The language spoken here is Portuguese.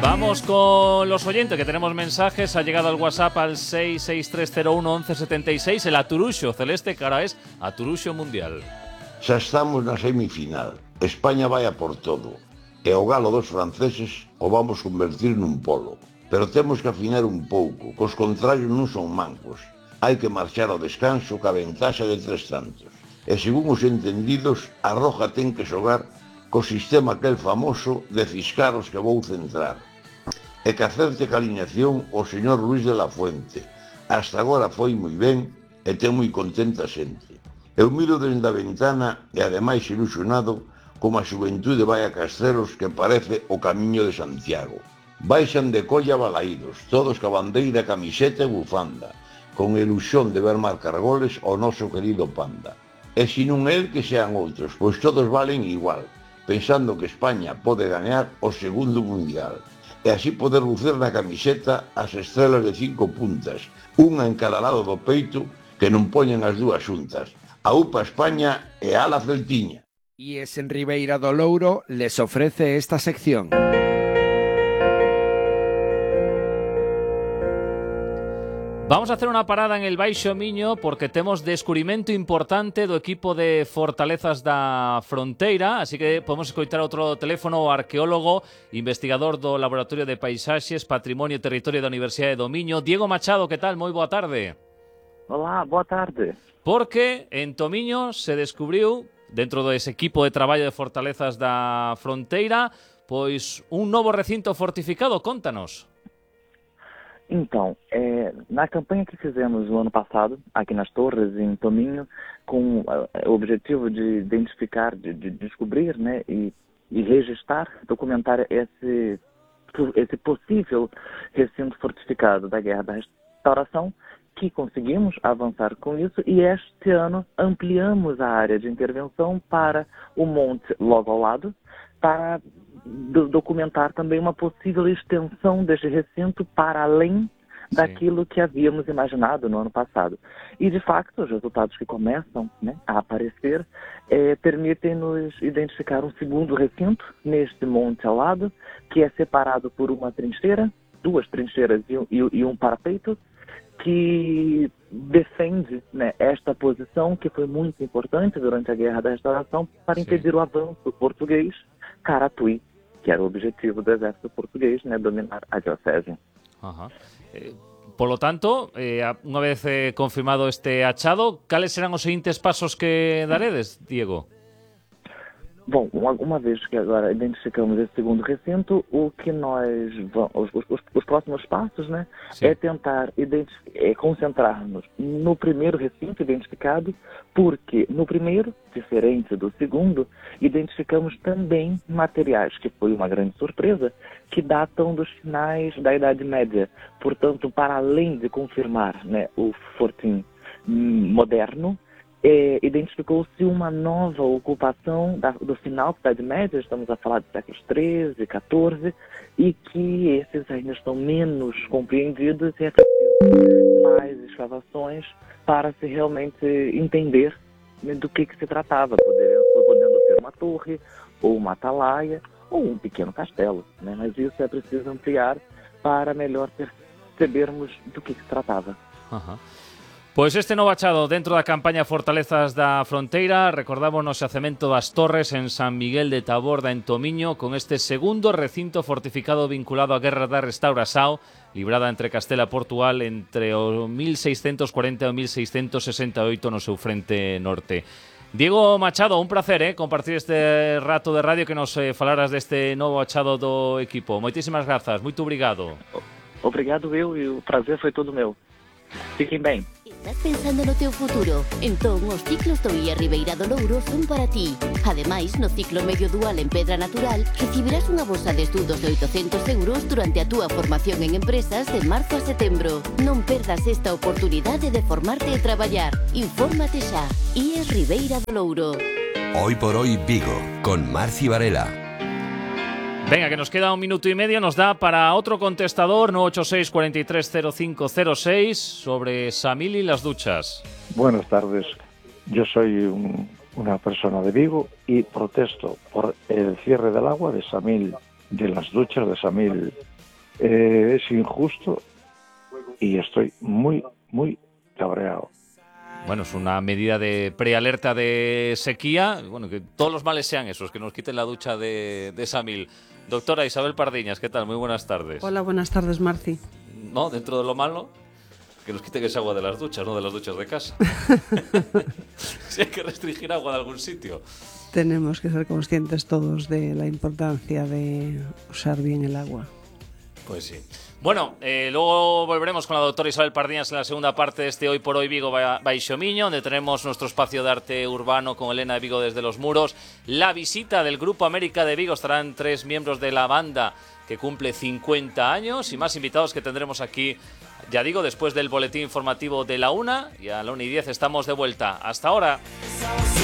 Vamos con los oyentes, que tenemos mensajes. Ha llegado al WhatsApp al 663011176. El Aturuxo celeste, que ahora es Aturuxo Mundial. Xa estamos na semifinal. España vai a por todo. E o galo dos franceses o vamos convertir nun polo. Pero temos que afinar un pouco, cos contrarios non son mancos. Hai que marchar ao descanso ca ventaxa de 3 tantos. E según os entendidos, a Roja ten que xogar co sistema aquel famoso de ciscaros que vou centrar. E que acerte ca alineación o señor Luis de la Fuente. Hasta agora foi moi ben e ten moi contenta xente. Eu miro dende a ventana e ademais ilusionado como a xuventude vai a Castrelos, que parece o camiño de Santiago. Baixan de colla balaídos, todos ca bandeira, camiseta e bufanda, con ilusión de ver marcar goles ao noso querido Panda. E se non el, que sean outros, pois todos valen igual, pensando que España pode gañar o segundo mundial, e así poder lucir na camiseta as estrelas de 5 puntas, unha en cada lado do peito, que non poñen as dúas xuntas. A UPA España e a la Celtiña. Y es en Ribeira do Louro les ofrece esta sección. Vamos a hacer una parada en el Baixo Miño porque temos descubrimento importante do equipo de Fortalezas da Fronteira, así que podemos escoitar outro teléfono ao arqueólogo, investigador do Laboratorio de Paisaxes, Patrimonio e Territorio da Universidade do Miño, Diego Machado. Que tal? Moi boa tarde. Olá, boa tarde. Porque en Tomiño se descubriu, dentro dese equipo de traballo de Fortalezas da Fronteira, pois un novo recinto fortificado. Contanos. Então, na campanha que fizemos no ano passado, aqui nas Torres, em Tominho, com o objetivo de identificar, de descobrir, né, e registrar, documentar esse possível recinto fortificado da Guerra da Restauração, que conseguimos avançar com isso, e este ano ampliamos a área de intervenção para o monte logo ao lado, para documentar também uma possível extensão deste recinto para além daquilo que havíamos imaginado no ano passado. E, de facto, os resultados que começam, né, a aparecer permitem-nos identificar um segundo recinto neste monte ao lado, que é separado por uma trincheira, 2 trincheiras e um parapeito, que defende, né, esta posição que foi muito importante durante a Guerra da Restauração para impedir o avanço português cara a Tui, que era o objetivo do exército português, né, dominar a diocese. Ajá. Por lo tanto, unha vez confirmado este achado, cales serán os seguintes pasos que daredes, Diego? Bom, uma vez que agora identificamos esse segundo recinto, o que nós vamos, os próximos passos, né, é tentar concentrar-nos no primeiro recinto identificado, porque no primeiro, diferente do segundo, identificamos também materiais, que foi uma grande surpresa, que datam dos finais da Idade Média. Portanto, para além de confirmar, né, o fortim moderno, identificou-se uma nova ocupação do final da Idade Média, estamos a falar de séculos XIII, XIV, e que esses ainda estão menos compreendidos e é preciso mais escavações para se realmente entender do que se tratava, podendo ser uma torre, ou uma atalaia, ou um pequeno castelo, né? Mas isso é preciso ampliar para melhor percebermos do que se tratava. Ajá. Pois este novo achado dentro da campaña Fortalezas da Fronteira, recordamos no xacemento das Torres en San Miguel de Taborda, en Tomiño, con este segundo recinto fortificado vinculado á Guerra da Restauração, librada entre Castela e Portugal entre o 1640 e o 1668 no seu frente norte. Diego Machado, un placer compartir este rato de radio que nos falaras deste novo achado do equipo. Moitísimas grazas, moito obrigado. Obrigado eu, e o prazer foi todo meu. Fiquem bem. ¿Estás pensando no teu futuro? Entón, os ciclos do IA Ribeira do Louro son para ti. Ademais, no ciclo medio dual en Pedra Natural, recibirás unha bolsa de estudos de 800 euros durante a túa formación en empresas de marzo a setembro. Non perdas esta oportunidade de formarte e traballar. Infórmate xa. IA Ribeira do Louro. Hoy por hoy Vigo, con Marci Varela. Venga, que nos queda 1 minuto y medio, nos da para otro contestador, 986 430506, sobre Samil y las duchas. Buenas tardes, yo soy una persona de Vigo y protesto por el cierre del agua de Samil de las duchas de Samil. Es injusto y estoy muy, muy cabreado. Bueno, es una medida de prealerta de sequía. Bueno, que todos los males sean esos, que nos quiten la ducha de Samil. Doctora Isabel Pardiñas, ¿qué tal? Muy buenas tardes. Hola, buenas tardes, Marci. No, dentro de lo malo, que nos quiten esa agua de las duchas, no de las duchas de casa. Si hay que restringir agua de algún sitio. Tenemos que ser conscientes todos de la importancia de usar bien el agua. Pues sí. Bueno, luego volveremos con la doctora Isabel Pardiñas en la segunda parte de este Hoy por Hoy Vigo Baixo Miño, donde tenemos nuestro espacio de arte urbano con Elena de Vigo desde los muros. La visita del Grupo América de Vigo, estarán 3 miembros de la banda que cumple 50 años y más invitados que tendremos aquí, ya digo, después del boletín informativo de la 1 y a la 1:10 estamos de vuelta. Hasta ahora.